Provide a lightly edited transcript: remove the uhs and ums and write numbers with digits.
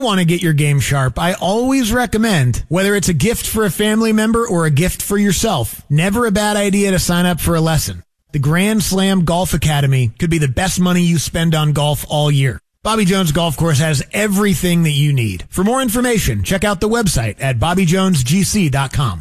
Want to get your game sharp, I always recommend, whether it's a gift for a family member or a gift for yourself, never a bad idea to sign up for a lesson. The Grand Slam Golf Academy could be the best money you spend on golf all year. Bobby Jones Golf Course has everything that you need. For more information, check out the website at bobbyjonesgc.com.